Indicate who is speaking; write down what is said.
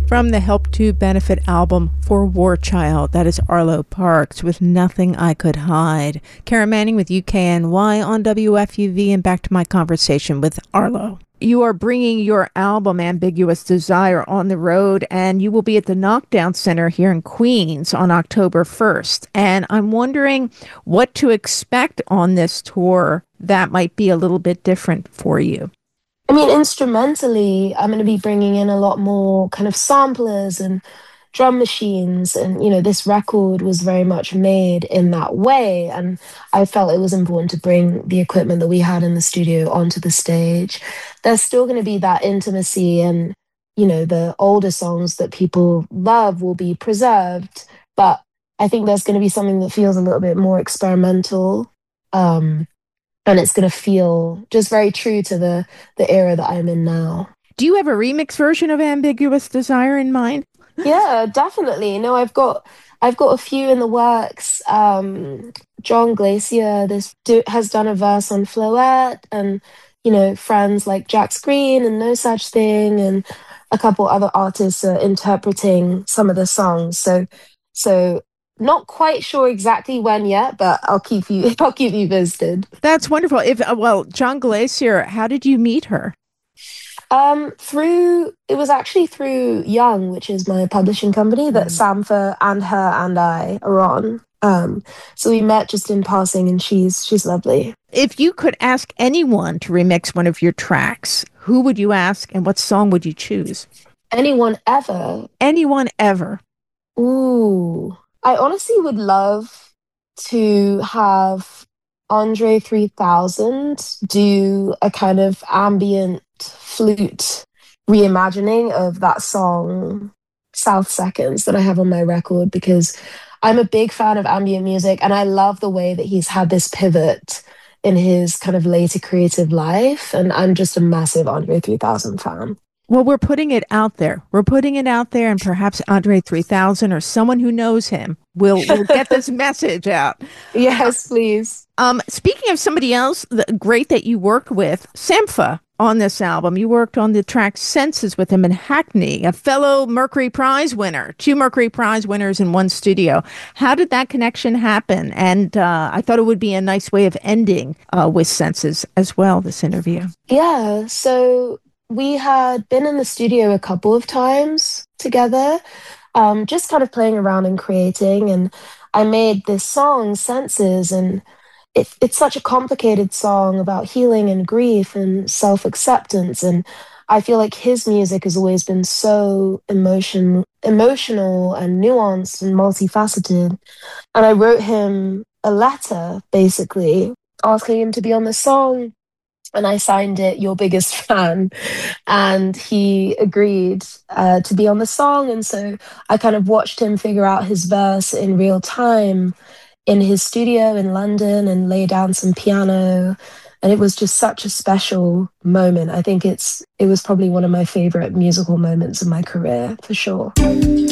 Speaker 1: From the Help to Benefit album For War Child, that is Arlo Parks with Nothing I Could Hide. Kara Manning with UKNY on WFUV, and back to my conversation with Arlo. You are bringing your album Ambiguous Desire on the road, and you will be at the Knockdown Center here in Queens on October 1st. And I'm wondering what to expect on this tour that might be a little bit different for you.
Speaker 2: I mean, instrumentally, I'm going to be bringing in a lot more kind of samplers and drum machines. And, this record was very much made in that way. And I felt it was important to bring the equipment that we had in the studio onto the stage. There's still going to be that intimacy and, the older songs that people love will be preserved. But I think there's going to be something that feels a little bit more experimental. And it's going to feel just very true to the era that I'm in now.
Speaker 1: Do you have a remix version of Ambiguous Desire in mind?
Speaker 2: Yeah, definitely. No, I've got a few in the works. John Glacier has done a verse on Floette, and friends like Jax Green and No Such Thing, and a couple other artists are interpreting some of the songs. So not quite sure exactly when yet, but I'll keep you visited.
Speaker 1: That's wonderful. John Glacier, how did you meet her?
Speaker 2: It was actually through Young, which is my publishing company that Sampha and her and I are on. So we met just in passing, and she's lovely.
Speaker 1: If you could ask anyone to remix one of your tracks, who would you ask, and what song would you choose?
Speaker 2: Anyone ever?
Speaker 1: Anyone ever.
Speaker 2: Ooh. I honestly would love to have Andre 3000 do a kind of ambient flute reimagining of that song South Seconds that I have on my record, because I'm a big fan of ambient music, and I love the way that he's had this pivot in his kind of later creative life, and I'm just a massive Andre 3000 fan.
Speaker 1: Well, we're putting it out there. And perhaps Andre 3000 or someone who knows him will get this message out.
Speaker 2: Yes, please.
Speaker 1: Speaking of somebody else, great that you worked with, Sampha, on this album. You worked on the track Senses with him in Hackney, a fellow Mercury Prize winner, 2 Mercury Prize winners in one studio. How did that connection happen? And I thought it would be a nice way of ending with Senses as well, this interview.
Speaker 2: Yeah, so we had been in the studio a couple of times together, just kind of playing around and creating. And I made this song, Senses, and it's such a complicated song about healing and grief and self-acceptance. And I feel like his music has always been so emotional and nuanced and multifaceted. And I wrote him a letter, basically, asking him to be on the song. And I signed it Your Biggest Fan, and he agreed to be on the song. And so I kind of watched him figure out his verse in real time in his studio in London and lay down some piano. And it was just such a special moment. I think it was probably one of my favorite musical moments in my career, for sure.